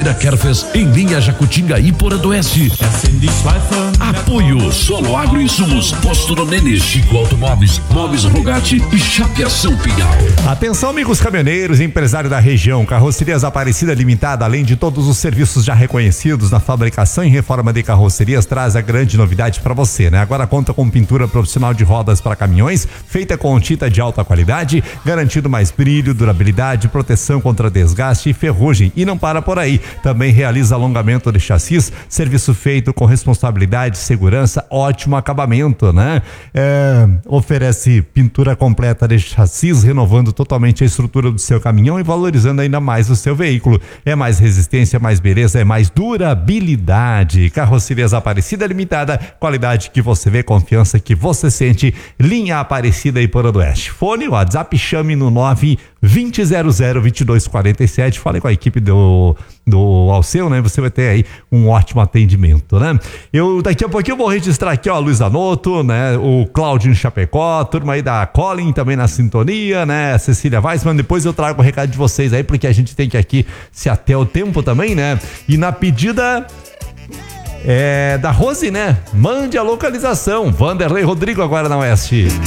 Avenida Kerfes, em linha Jacutinga e Porã do Oeste. Apoio Solo Agroinsumos, Posto do Nene, Chico Automóveis, Móveis Rogate e Chapeação Pinhal. Atenção, amigos caminhoneiros e empresários da região. Carrocerias Aparecida Limitada, além de todos os serviços já reconhecidos na fabricação e reforma de carrocerias, traz a grande novidade para você, né? Agora conta com pintura profissional de rodas para caminhões, feita com tinta de alta qualidade, garantindo mais brilho, durabilidade, proteção contra desgaste e ferrugem. E não para por aí, também realiza alongamento de chassis, serviço feito com responsabilidade, segurança, ótimo acabamento, né? Oferece pintura completa de chassis, renovando totalmente a estrutura do seu caminhão e valorizando ainda mais o seu veículo. É mais resistência, mais beleza, é mais durabilidade. Carrocerias Aparecida Limitada, qualidade que você vê, confiança que você sente. Linha Aparecida e Porã do Oeste. Fone, WhatsApp, chame no 920002247. Fale com a equipe do Alceu, né? Você vai ter aí um ótimo atendimento, né? Daqui a pouquinho eu vou registrar aqui, ó, Luiz Anoto, né? O Claudinho Chapecó, turma aí da Colin também na sintonia, né? Cecília Weissman, depois eu trago o recado de vocês aí, porque a gente tem que aqui se ater o tempo também, né? E na pedida da Rose, né? Mande a localização. Vanderlei Rodrigo agora na Oeste.